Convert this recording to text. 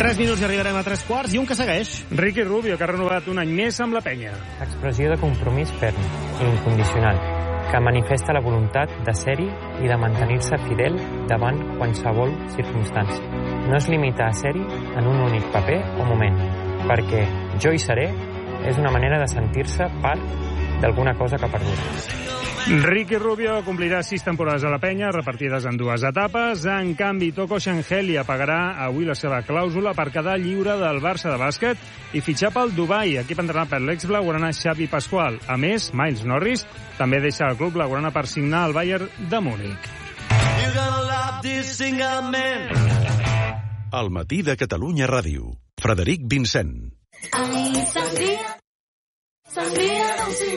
3 minuts i arribarem a 3 quarts, i un que segueix. Ricky Rubio, que ha renovat un any més amb la penya. Expressió de compromís ferm i incondicional, que manifesta la voluntat de ser-hi i de mantenir-se fidel davant qualsevol circumstància. No es limita a ser-hi en un únic paper o moment, perquè jo hi seré és una manera de sentir-se part d'alguna cosa que perdura. Ricky Rubio complirà 6 temporades a la penya, repartides en 2 etapes. En canvi, Toko Shengelia pagarà avui la seva clàusula per quedar lliure del Barça de bàsquet i fitxar pel Dubai, equip entrenat per l'ex-blaugrana Xavi Pascual. A més, Miles Norris també deixa el club blaugrana per signar al Bayern de Múnich. Al matí de Catalunya Ràdio. Frederic Vincent.